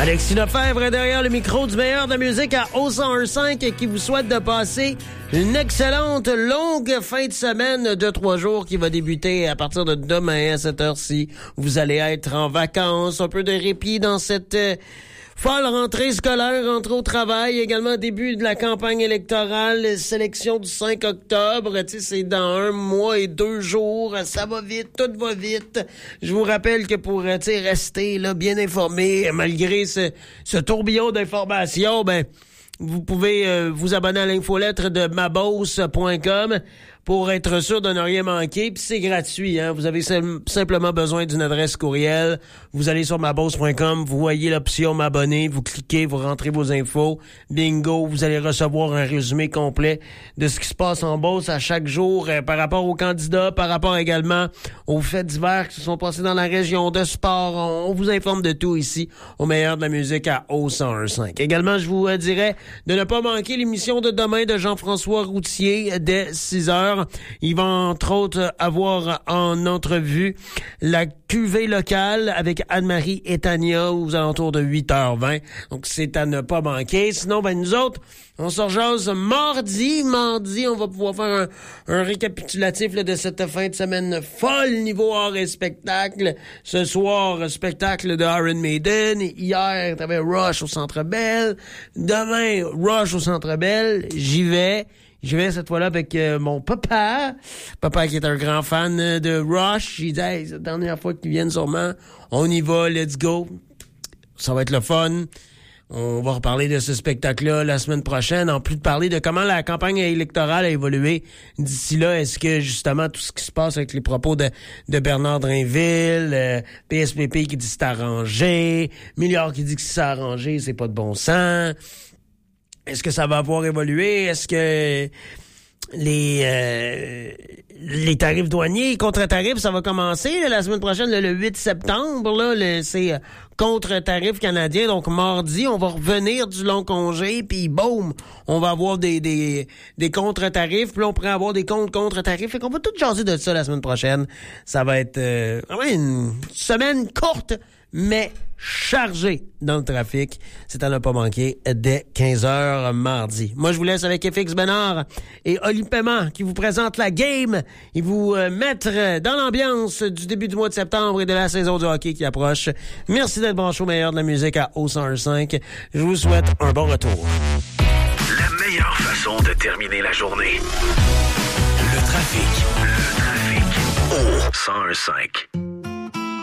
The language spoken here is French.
Alexis Lefebvre est derrière le micro du meilleur de la musique à O101.5 et qui vous souhaite de passer une excellente longue fin de semaine de 3 jours qui va débuter à partir de demain à cette heure-ci. Vous allez être en vacances, un peu de répit dans cette folle rentrée scolaire, rentrée au travail, également début de la campagne électorale, sélection du 5 octobre, tu sais, c'est dans 1 mois et 2 jours, ça va vite, tout va vite. Je vous rappelle que pour, tu sais, rester là bien informé, malgré ce tourbillon d'informations, ben, vous pouvez vous abonner à l'infolettre de maboss.com pour être sûr de ne rien manquer. Puis c'est gratuit, hein. Vous avez simplement besoin d'une adresse courriel. Vous allez sur maboss.com, vous voyez l'option m'abonner, vous cliquez, vous rentrez vos infos. Bingo, vous allez recevoir un résumé complet de ce qui se passe en Beauce à chaque jour par rapport aux candidats, par rapport également aux faits divers qui se sont passés dans la région, de sport. On vous informe de tout ici au meilleur de la musique à O101.5. Également, je vous dirais de ne pas manquer l'émission de demain de Jean-François Routier dès 6h. Il va entre autres avoir en entrevue la cuvée locale avec Anne-Marie et Tania aux alentours de 8h20. Donc c'est à ne pas manquer. Sinon, ben nous autres, on se rejase mardi. Mardi, on va pouvoir faire un récapitulatif là, de cette fin de semaine folle niveau art et spectacle. Ce soir, spectacle de Iron Maiden. Hier, t'avais Rush au Centre Bell. Demain, Rush au Centre Bell. J'y vais cette fois-là avec mon papa qui est un grand fan de Rush. Il dit, hey, c'est la dernière fois qu'ils viennent sûrement. On y va, let's go. Ça va être le fun. On va reparler de ce spectacle-là la semaine prochaine, en plus de parler de comment la campagne électorale a évolué d'ici là. Est-ce que, justement, tout ce qui se passe avec les propos de Bernard Drainville, PSPP qui dit c'est arrangé, Milliard qui dit que si c'est arrangé, c'est pas de bon sens. Est-ce que ça va avoir évolué? Est-ce que les tarifs douaniers, contre-tarifs, ça va commencer là, la semaine prochaine, le 8 septembre, là, c'est contre-tarifs canadiens. Donc, mardi, on va revenir du long congé, puis boum, on va avoir des contre-tarifs, puis on pourrait avoir des contre-tarifs. Fait qu'on va tout jaser de ça la semaine prochaine. Ça va être vraiment une semaine courte, mais chargé dans le trafic. C'est à ne pas manquer dès 15h mardi. Moi, je vous laisse avec FX Bénard et Oli Paiement qui vous présentent la game et vous mettre dans l'ambiance du début du mois de septembre et de la saison du hockey qui approche. Merci d'être branché au meilleur de la musique à O101.5. Je vous souhaite un bon retour. La meilleure façon de terminer la journée. Le trafic. Au 101.5.